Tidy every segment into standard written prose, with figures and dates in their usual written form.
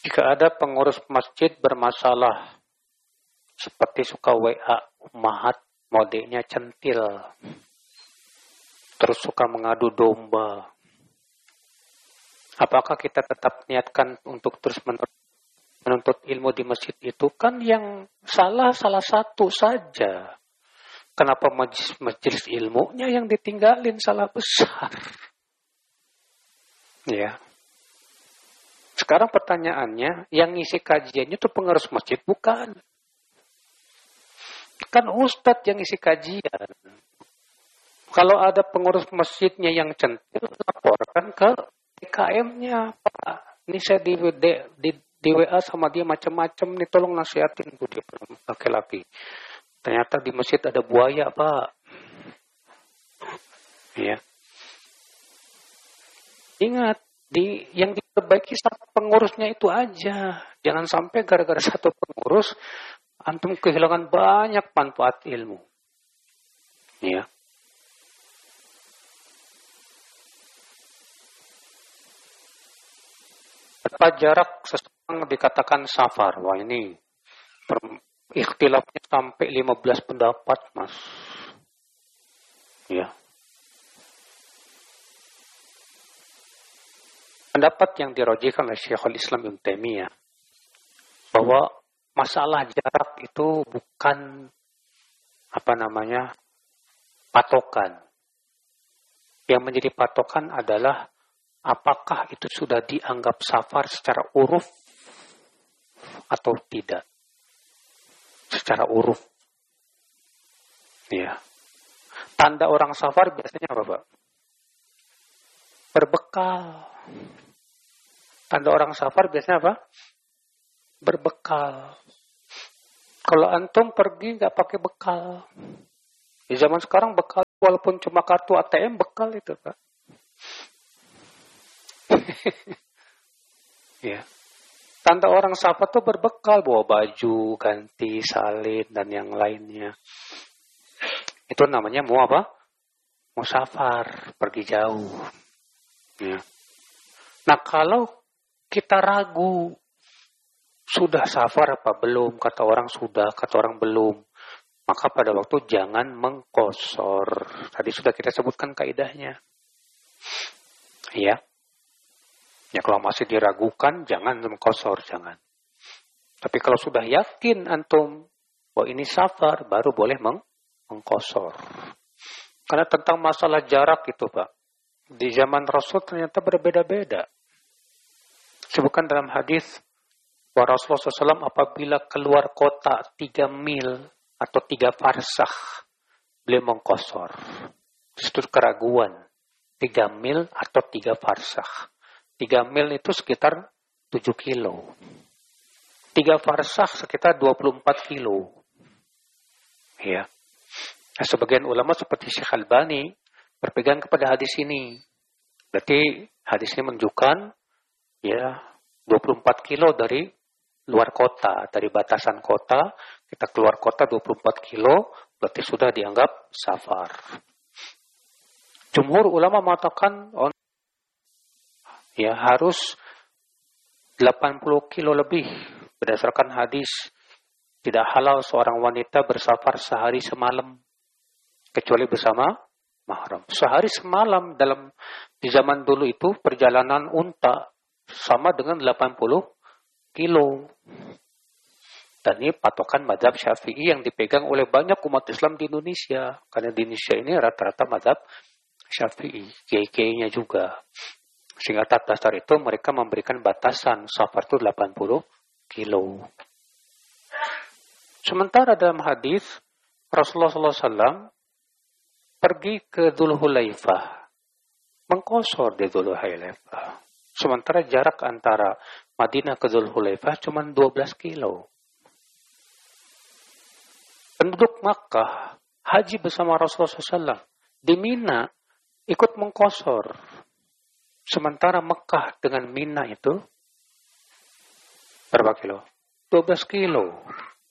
Jika ada pengurus masjid bermasalah, seperti suka WA ummahat, modenya centil, terus suka mengadu domba, apakah kita tetap niatkan untuk terus menuntut ilmu di masjid itu? Kan yang salah satu saja. Kenapa majelis ilmunya yang ditinggalin salah besar? Ya. Sekarang pertanyaannya, yang ngisi kajiannya itu pengurus masjid bukan? Kan ustadz yang ngisi kajian. Kalau ada pengurus masjidnya yang centil, laporkan ke DKM-nya, Pak. Ini saya di WA sama dia macam-macam nih, tolong nasihatin tuh dia laki-laki. Ternyata di masjid ada buaya, Pak. Ya. Ingat, yang diperbaiki satu pengurusnya itu aja. Jangan sampai gara-gara satu pengurus antum kehilangan banyak manfaat ilmu. Ya. Berapa jarak seseorang dikatakan safar? Wah, ini ikhtilafnya sampai 15 pendapat, Mas. Ya. Pendapat yang dirojihkan oleh Syekhul Islam Ibnu Taimiyah bahwa masalah jarak itu bukan patokan. Yang menjadi patokan adalah apakah itu sudah dianggap safar secara uruf atau tidak. Secara uruf. Ya. Tanda orang safar biasanya apa, Pak? Berbekal. Tanda orang safar biasanya apa? Berbekal. Kalau antum pergi nggak pakai bekal. Di zaman sekarang bekal walaupun cuma kartu ATM bekal itu, Pak. Ya. Tanda orang safar tuh berbekal, bawa baju, ganti, salin, dan yang lainnya. Itu namanya mau apa? Mau safar, pergi jauh. Ya. Nah, kalau kita ragu, sudah safar apa belum? Kata orang sudah, kata orang belum. Maka pada waktu jangan mengqashar. Tadi sudah kita sebutkan kaidahnya. Ya. Ya, kalau masih diragukan, jangan mengqashar, jangan. Tapi kalau sudah yakin antum bahwa ini safar, baru boleh mengqashar. Karena tentang masalah jarak itu, Pak, di zaman Rasul ternyata berbeda-beda. Sebutkan dalam hadis bahwa Rasulullah SAW apabila keluar kota 3 mil atau 3 farsakh, beliau mengqashar. Itu keraguan. 3 mil atau 3 farsakh. 3 mil itu sekitar 7 kilo. 3 farsakh sekitar 24 kilo. Ya. Nah, sebagian ulama seperti Syekh Albani berpegang kepada hadis ini. Berarti hadis ini menunjukkan ya 24 kilo dari luar kota, dari batasan kota, kita keluar kota 24 kilo, berarti sudah dianggap safar. Jumhur ulama mengatakan ya harus 80 kilo lebih berdasarkan hadis tidak halal seorang wanita bersafar sehari semalam kecuali bersama mahram. Sehari semalam di zaman dulu itu perjalanan unta sama dengan 80 kilo. Dan ini patokan mazhab Syafi'i yang dipegang oleh banyak umat Islam di Indonesia. Karena di Indonesia ini rata-rata mazhab Syafi'i, kiai-kiainya juga. Sehingga atas dasar itu mereka memberikan batasan safar itu 80 kilo. Sementara dalam hadis Rasulullah SAW pergi ke Dzulhulaifah, mengqashar di Dzulhulaifah. Sementara jarak antara Madinah ke Dzulhulaifah cuma 12 kilo. Penduduk Makkah haji bersama Rasulullah SAW di Mina ikut mengqashar. Sementara Mekah dengan Mina itu berapa kilo? 12 kilo.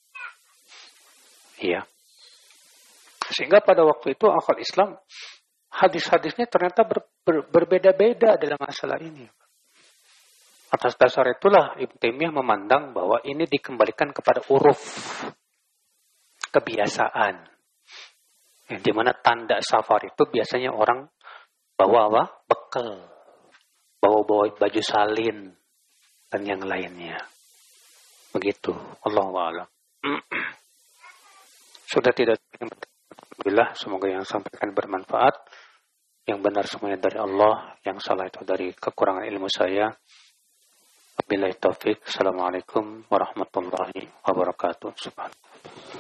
Iya. Sehingga pada waktu itu akal Islam, hadis-hadisnya ternyata berbeda-beda dalam masalah ini. Atas dasar itulah Ibnu Taimiyah memandang bahwa ini dikembalikan kepada uruf, kebiasaan. Yang dimana tanda safar itu biasanya orang bawa apa? Bekal, bawa baju salin, dan yang lainnya. Begitu. Allahu a'lam. Sudah tidak. Alhamdulillah, semoga yang sampaikan bermanfaat. Yang benar semuanya dari Allah, yang salah itu dari kekurangan ilmu saya. Wabillahi taufik. Assalamualaikum warahmatullahi wabarakatuh. Subhanallah.